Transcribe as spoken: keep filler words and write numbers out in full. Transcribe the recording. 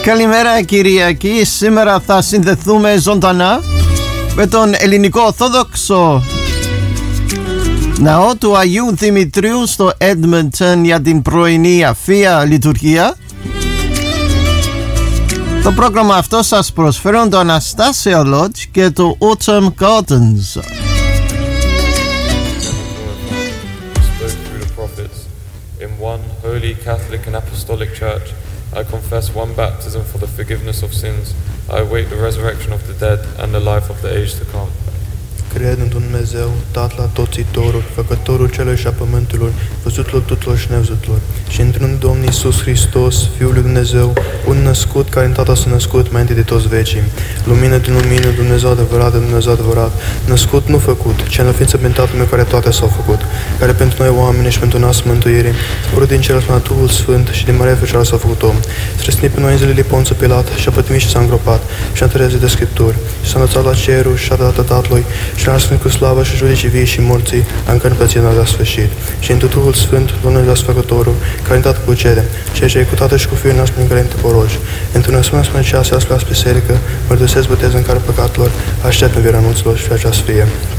Καλημέρα Κυριακή, σήμερα θα συνδεθούμε ζωντανά με τον ελληνικό Ορθόδοξο Ναό του Αγίου Δημητρίου στο Edmonton για την πρωινή αφία λειτουργία. Το πρόγραμμα αυτό σας προσφέρουν το Anastasia Lodge και το Autumn Gardens. In one holy Catholic and Apostolic Church, I confess one baptism for the forgiveness of sins. I await the resurrection of the dead and the life of the age to come. Cred într-un Dumnezeu, Tatăl Atotțitorul, Făcătorul celor și a pământului, văzutul tuturor și nevăzutelor, și într-un Domn Iisus Hristos, Fiul lui Dumnezeu, un născut care în Tatăl s-a născut mai întâi de toți vecii, lumină din lumină, Dumnezeu adevărat de Dumnezeu adevărat, născut nu făcut, cel înființă prin Tatăl meu care toate s-au făcut, care pentru noi oameni și pentru nas mântuire, zborât din cer la Duhul Sfânt și din Maria Fecioară s-a făcut om, străsnit pe noi în zilele Ponțu Pilat și a pătimit și s-a îngropat și a întărezit de Scripturi și s-a înălțat la cerul și a dat Tatălui și l-a răsfăcut cu slavă și judecii vii și morții, încă în păția la sfârșit. Și întru Duhul Sfânt, Domnul Desfăcătorul, care în Tatăl cu cere, ceea ce e cu Tatăl și cu Fiul nostru prin care te poroci. Într-un răspuns până ceas, ascult la biserică, mărturisesc botezul în care păcatelor, aștept în viața anunților și viața sfie.